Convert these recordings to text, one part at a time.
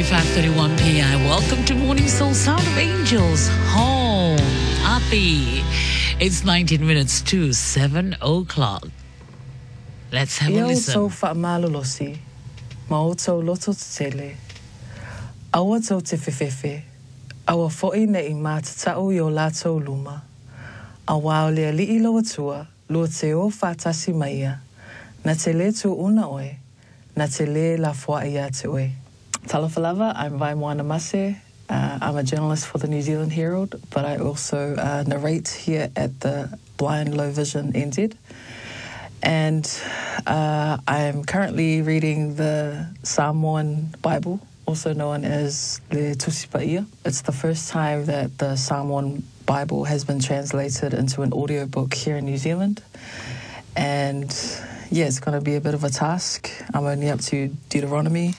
5:31 p.m. Welcome to Morning Soul, Sound of Angels, home, Api. It's 19 minutes to 7 o'clock. Let's have a listen. Ia o tau whaamalolosi, ma o tau loto tele. Aua tau te whewhewhe, aua fo'i nei mā tatau i o lātou luma. Awa o lea li loa tua, lua te o whātasi maia. Na te le tu una oe, na te le la fua ia te oe. Talafalava, I'm Vaimoana Mase. I'm a journalist for the New Zealand Herald, but I also narrate here at the Blind Low Vision NZ. And I'm currently reading the Samoan Bible, also known as Le Tusipaia. It's the first time that the Samoan Bible has been translated into an audiobook here in New Zealand. And yeah, it's going to be a bit of a task. I'm only up to Deuteronomy.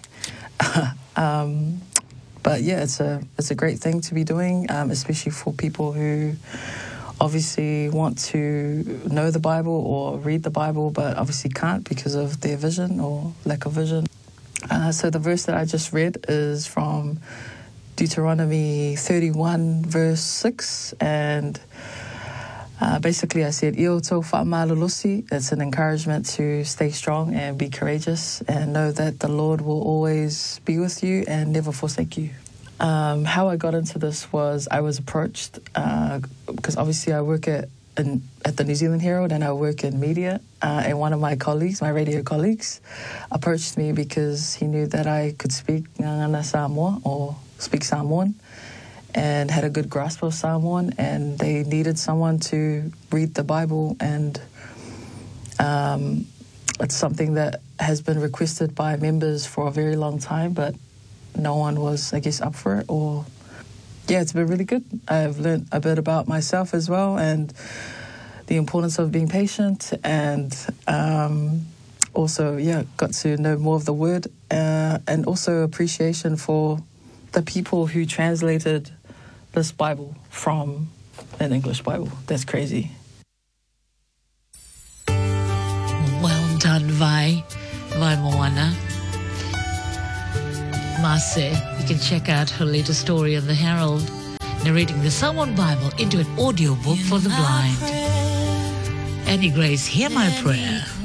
But yeah, it's a great thing to be doing, especially for people who obviously want to know the Bible or read the Bible, but obviously can't because of their vision or lack of vision. So the verse that I just read is from Deuteronomy 31, verse 6, and basically I said, "Io tau whaamalolosi." It's an encouragement to stay strong and be courageous and know that the Lord will always be with you and never forsake you. How I got into this was I was approached because obviously I work at the New Zealand Herald and I work in media, and one of my colleagues, my radio colleagues, approached me because he knew that I could speak Ngangana Samoa or speak Samoan and had a good grasp of Samoan, and they needed someone to read the Bible, and it's something that has been requested by members for a very long time, but no one was, I guess, up for it. Or yeah, it's been really good. I've learned a bit about myself as well and the importance of being patient, and also, yeah, got to know more of the word, and also appreciation for the people who translated this Bible from an English Bible. That's crazy. Well done, Vai Moana Mase. You can check out her latest story on the Herald, narrating the Samoan Bible into an audiobook for the blind. Annie Grace, hear my prayer.